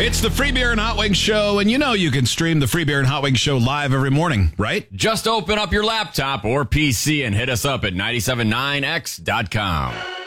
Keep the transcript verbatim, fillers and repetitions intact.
It's the Free Beer and Hot Wings Show, and you know you can stream the Free Beer and Hot Wings Show live every morning, right? Just open up your laptop or P C and hit us up at nine seven nine x dot com.